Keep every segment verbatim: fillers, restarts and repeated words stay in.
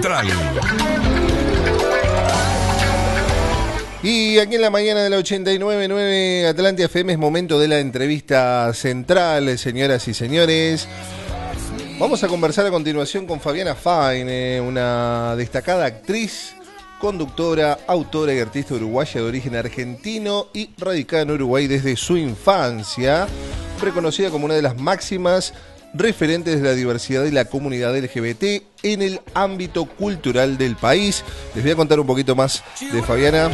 Central. Y aquí en la mañana de la ochenta y nueve punto nueve Atlantia F M es momento de la entrevista central, señoras y señores. Vamos a conversar a continuación con Fabiana Faine, una destacada actriz, conductora, autora y artista uruguaya de origen argentino y radicada en Uruguay desde su infancia, reconocida como una de las máximas referentes de la diversidad y la comunidad L G B T en el ámbito cultural del país. Les voy a contar un poquito más de Fabiana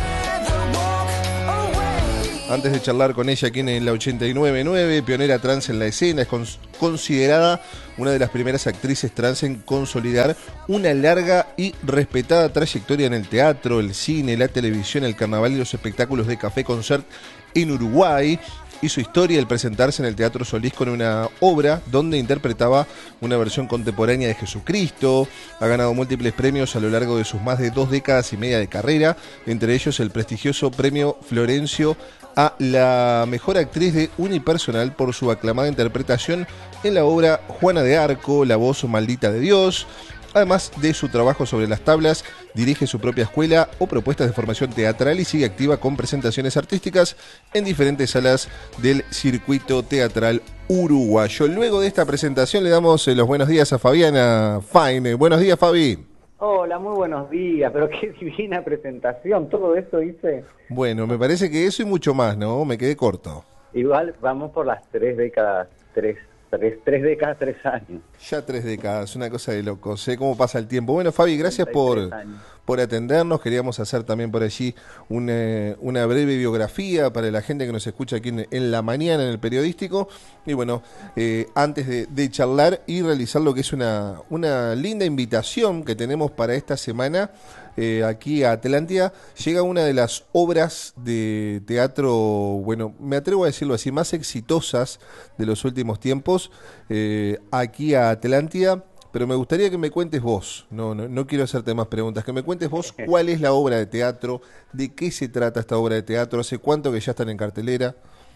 antes de charlar con ella aquí en la ochenta y nueve punto nueve, pionera trans en la escena, es cons- considerada una de las primeras actrices trans en consolidar una larga y respetada trayectoria en el teatro, el cine, la televisión, el carnaval y los espectáculos de café concert en Uruguay. Y su historia al presentarse en el Teatro Solís con una obra donde interpretaba una versión contemporánea de Jesucristo. Ha ganado múltiples premios a lo largo de sus más de dos décadas y media de carrera, entre ellos el prestigioso premio Florencio a la mejor actriz de unipersonal por su aclamada interpretación en la obra Juana de Arco, La voz maldita de Dios. Además de su trabajo sobre las tablas, dirige su propia escuela o propuestas de formación teatral y sigue activa con presentaciones artísticas en diferentes salas del circuito teatral uruguayo. Luego de esta presentación le damos los buenos días a Fabiana Faine. Buenos días, Fabi. Hola, muy buenos días, pero qué divina presentación, todo eso hice. Bueno, me parece que eso y mucho más, ¿no? Me quedé corto. Igual vamos por las tres décadas, tres, tres, tres décadas, tres años. Ya tres décadas, una cosa de locos, sé cómo pasa el tiempo. Bueno, Fabi, gracias por, por atendernos. Queríamos hacer también por allí una, una breve biografía para la gente que nos escucha aquí en, en la mañana en el periodístico. Y bueno, eh, antes de, de charlar y realizar lo que es una, una linda invitación que tenemos para esta semana, eh, aquí a Atlantia, llega una de las obras de teatro, bueno, me atrevo a decirlo así, más exitosas de los últimos tiempos, eh, aquí a Atlantia, pero me gustaría que me cuentes vos, no, no, no quiero hacerte más preguntas, que me cuentes vos cuál es la obra de teatro, de qué se trata esta obra de teatro, hace cuánto que ya están en cartelera.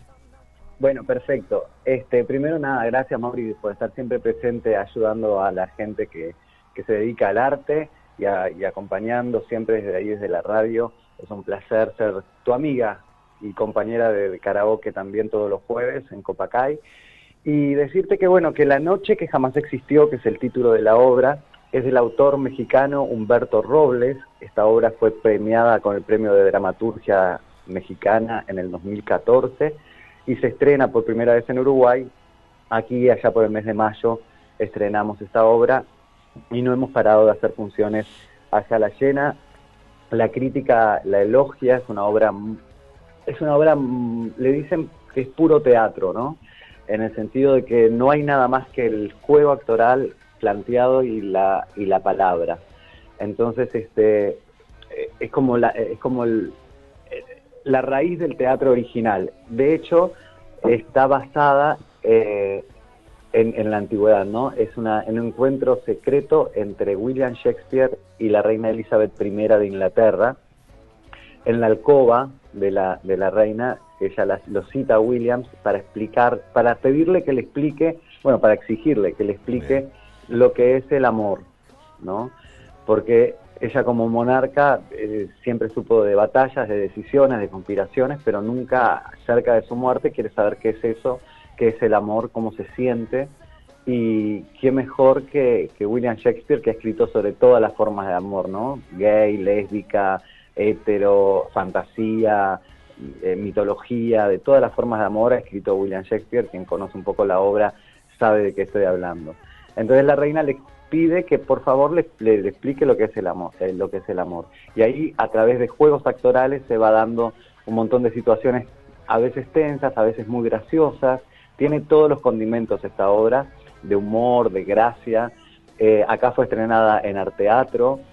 Bueno, perfecto. Este, primero nada, gracias Mauri por estar siempre presente ayudando a la gente que, que se dedica al arte y, a, y acompañando siempre desde ahí, desde la radio. Es un placer ser tu amiga y compañera de karaoke también todos los jueves en Copacay. Y decirte que bueno, que La noche que jamás existió, que es el título de la obra, es del autor mexicano Humberto Robles. Esta obra fue premiada con el Premio de Dramaturgia Mexicana en el dos mil catorce y se estrena por primera vez en Uruguay. Aquí, allá por el mes de mayo, estrenamos esta obra y no hemos parado de hacer funciones hacia la llena. La crítica la elogia, es una obra, es una obra, le dicen que es puro teatro, ¿no? En el sentido de que no hay nada más que el juego actoral planteado y la y la palabra. Entonces, este es como la es como el, la raíz del teatro original. De hecho, está basada eh, en, en la antigüedad, ¿no? Es una en un encuentro secreto entre William Shakespeare y la reina Elizabeth primera de Inglaterra. En la alcoba de la de la reina, ella la, lo cita a Williams para explicar, para pedirle que le explique, bueno, para exigirle que le explique Bien. lo que es el amor, ¿no? Porque ella como monarca eh, siempre supo de batallas, de decisiones, de conspiraciones, pero nunca cerca de su muerte quiere saber qué es eso, qué es el amor, cómo se siente, y qué mejor que, que William Shakespeare, que ha escrito sobre todas las formas de amor, ¿no? Gay, lésbica, hetero, fantasía, eh, mitología, de todas las formas de amor ha escrito William Shakespeare. Quien conoce un poco la obra sabe de qué estoy hablando. Entonces la reina le pide que por favor le, le, le explique lo que es el amor, eh, lo que es el amor. Y ahí, a través de juegos actorales, se va dando un montón de situaciones, a veces tensas, a veces muy graciosas. Tiene todos los condimentos esta obra, de humor, de gracia. Eh, acá fue estrenada en Arteatro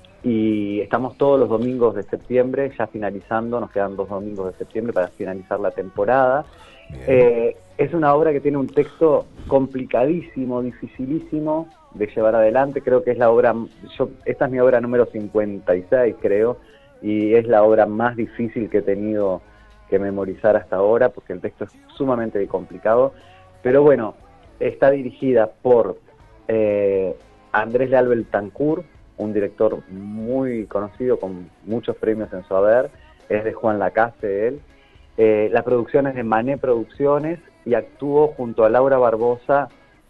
y estamos todos los domingos de septiembre, ya finalizando, nos quedan dos domingos de septiembre para finalizar la temporada. Eh, es una obra que tiene un texto complicadísimo, dificilísimo de llevar adelante. Creo que es la obra, yo, esta es mi obra número cincuenta y seis, creo, y es la obra más difícil que he tenido que memorizar hasta ahora, porque el texto es sumamente complicado. Pero bueno, está dirigida por eh, Andrés Leal Beltancur, un director muy conocido con muchos premios en su haber, es de Juan Lacase él. Eh, la producción es de Mané Producciones y actuó junto a Laura Barbosa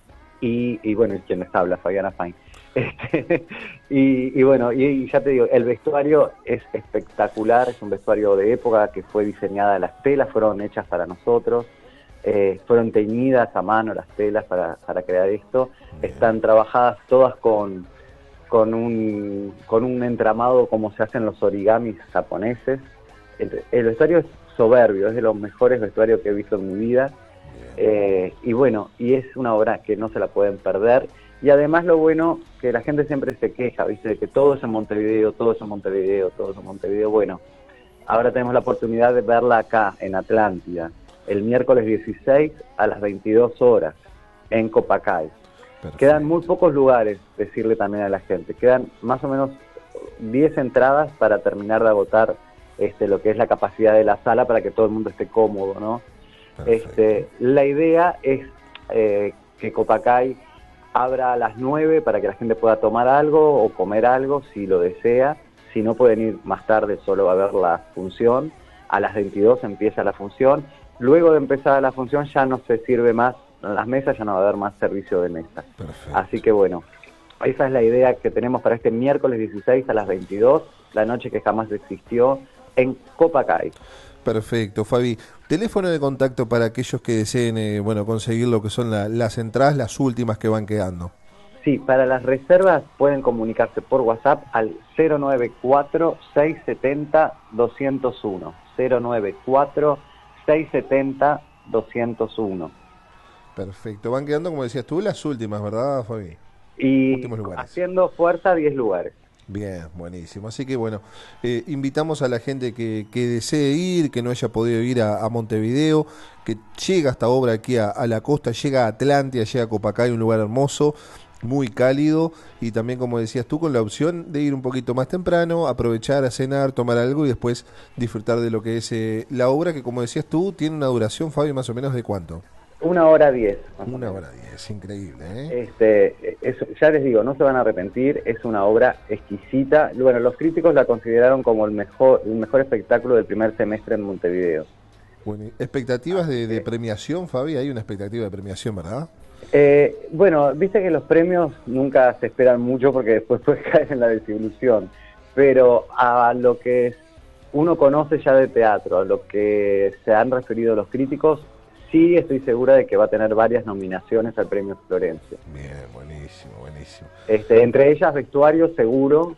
y, y bueno, y quien les habla, Fabiana Fain. Este, y, y bueno, y, y ya te digo, el vestuario es espectacular, es un vestuario de época que fue diseñada, las telas fueron hechas para nosotros, eh, fueron teñidas a mano las telas para, para crear esto, están trabajadas todas con, con, un, con un entramado como se hacen los origamis japoneses. El, el vestuario es soberbio, es de los mejores vestuarios que he visto en mi vida, eh, y bueno, y es una obra que no se la pueden perder. Y además lo bueno, que la gente siempre se queja, ¿viste? De que todo es en Montevideo, todo es en Montevideo, todo es en Montevideo. Bueno, ahora tenemos la oportunidad de verla acá, en Atlántida, el miércoles dieciséis a las veintidós horas, en Copacay. Perfecto. Quedan muy pocos lugares, decirle también a la gente. Quedan más o menos diez entradas para terminar de agotar este, lo que es la capacidad de la sala para que todo el mundo esté cómodo, ¿no? Este, la idea es eh, que Copacay abra a las nueve para que la gente pueda tomar algo o comer algo si lo desea. Si no, pueden ir más tarde solo a ver la función. A las veintidós empieza la función. Luego de empezar la función ya no se sirve más en las mesas, ya no va a haber más servicio de mesa. Perfecto. Así que bueno, esa es la idea que tenemos para este miércoles dieciséis a las veintidós, la noche que jamás existió, en Copacay. Perfecto, Fabi. Teléfono de contacto para aquellos que deseen eh, bueno, conseguir lo que son la, las entradas, las últimas que van quedando. Sí, para las reservas pueden comunicarse por WhatsApp al cero nueve cuatro, seis siete cero, dos cero uno. cero nueve cuatro, seis siete cero, dos cero uno. Perfecto. Van quedando, como decías tú, las últimas, ¿verdad, Fabi? Y haciendo fuerza, diez lugares. Bien, buenísimo. Así que bueno, eh, invitamos a la gente que, que desee ir, que no haya podido ir a, a Montevideo, que llega esta obra aquí a, a la costa, llega a Atlántida, llega a Copacay, un lugar hermoso, muy cálido, y también, como decías tú, con la opción de ir un poquito más temprano, aprovechar a cenar, tomar algo y después disfrutar de lo que es eh, la obra, que como decías tú, tiene una duración, Fabio, más o menos ¿de cuánto? Una hora diez. Una hora diez, increíble, ¿eh? Este, es, ya les digo, no se van a arrepentir, es una obra exquisita. Bueno, los críticos la consideraron como el mejor, el mejor espectáculo del primer semestre en Montevideo. Bueno, ¿expectativas de, de premiación, Fabi? Hay una expectativa de premiación, ¿verdad? Eh, bueno, viste que los premios nunca se esperan mucho porque después puede caer en la desilusión, pero a lo que uno conoce ya de teatro, a lo que se han referido los críticos, sí estoy segura de que va a tener varias nominaciones al premio Florencio. Bien, buenísimo, buenísimo. Este, entre ellas vestuario, seguro,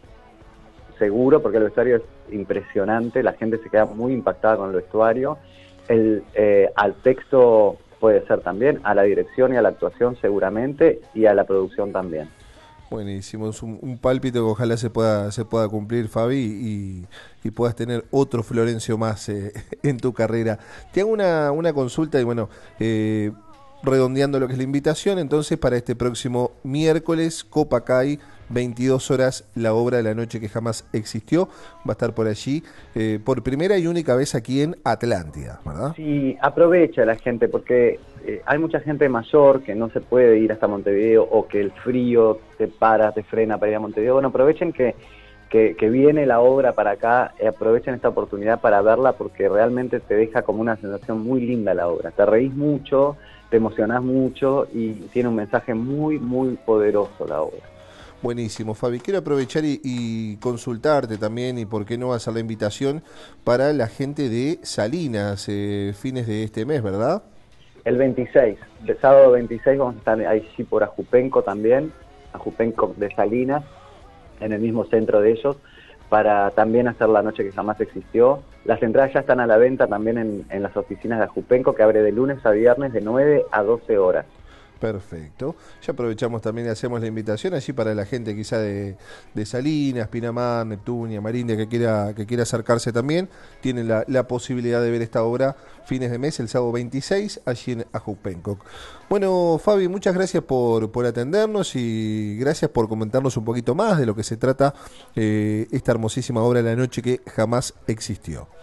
seguro, porque el vestuario es impresionante, la gente se queda muy impactada con el vestuario. El, eh, al texto puede ser también, a la dirección y a la actuación seguramente, y a la producción también. Buenísimo, es un, un pálpito que ojalá se pueda se pueda cumplir, Fabi, y, y puedas tener otro Florencio más eh, en tu carrera. Te hago una, una consulta y bueno, eh, redondeando lo que es la invitación, entonces para este próximo miércoles, Copacay, veintidós horas, la obra de la noche que jamás existió, va a estar por allí, eh, por primera y única vez aquí en Atlántida, ¿verdad? Sí, aprovecha la gente, porque eh, hay mucha gente mayor que no se puede ir hasta Montevideo, o que el frío te para, te frena para ir a Montevideo. Bueno, aprovechen que, que, que viene la obra para acá, eh, aprovechen esta oportunidad para verla, porque realmente te deja como una sensación muy linda la obra. Te reís mucho, te emocionás mucho y tiene un mensaje muy, muy poderoso la obra. Buenísimo, Fabi. Quiero aprovechar y, y consultarte también, y por qué no hacer la invitación para la gente de Salinas, eh, fines de este mes, ¿verdad? El veintiséis, el sábado veintiséis vamos a estar ahí sí por Ajupenco también, Ajupenco de Salinas, en el mismo centro de ellos, para también hacer la noche que jamás existió. Las entradas ya están a la venta también en, en las oficinas de Ajupenco, que abre de lunes a viernes de nueve a doce horas. Perfecto. Ya aprovechamos también y hacemos la invitación allí para la gente quizá de, de Salinas, Pinamar, Neptunia, Marindia, que quiera que quiera acercarse también. Tienen la, la posibilidad de ver esta obra fines de mes, el sábado veintiséis, allí en Ajupenco. Bueno, Fabi, muchas gracias por, por atendernos y gracias por comentarnos un poquito más de lo que se trata eh, esta hermosísima obra de la noche que jamás existió.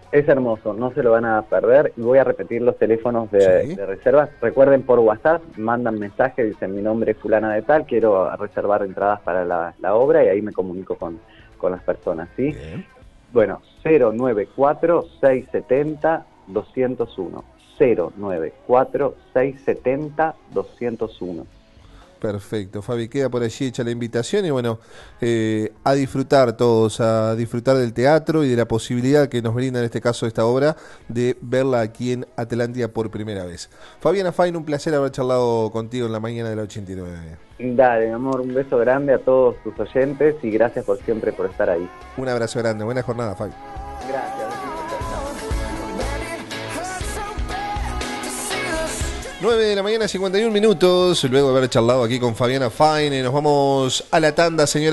Es hermoso, no se lo van a perder. Y voy a repetir los teléfonos de, Sí. de reservas. Recuerden, por WhatsApp, mandan mensaje, dicen mi nombre es fulana de tal, quiero reservar entradas para la, la obra y ahí me comunico con, con las personas, ¿sí? Bien. Bueno, cero nueve cuatro, seis siete cero, dos cero uno. cero nueve cuatro, seis siete cero, dos cero uno. Perfecto, Fabi, queda por allí hecha la invitación y bueno, eh, a disfrutar todos, a disfrutar del teatro y de la posibilidad que nos brinda en este caso esta obra de verla aquí en Atlántida por primera vez. Fabiana Fain, un placer haber charlado contigo en la mañana de la ochenta y nueve. Dale, mi amor, un beso grande a todos tus oyentes y gracias por siempre por estar ahí. Un abrazo grande, buena jornada, Fabi. Gracias. nueve de la mañana, cincuenta y un minutos, luego de haber charlado aquí con Fabiana Fain, nos vamos a la tanda, señora.